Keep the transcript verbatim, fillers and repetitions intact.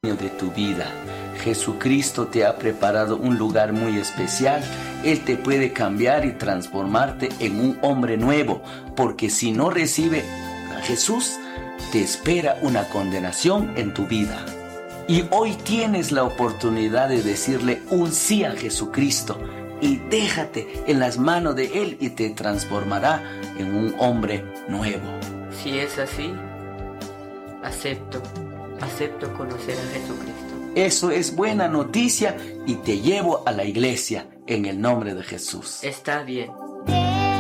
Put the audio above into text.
de tu vida. Jesucristo te ha preparado un lugar muy especial. Él te puede cambiar y transformarte en un hombre nuevo, porque si no recibe a Jesús, te espera una condenación en tu vida. Y hoy tienes la oportunidad de decirle un sí a Jesucristo y déjate en las manos de Él y te transformará en un hombre nuevo. Si es así, acepto, acepto conocer a Jesucristo. Eso es buena noticia y te llevo a la iglesia en el nombre de Jesús. Está bien.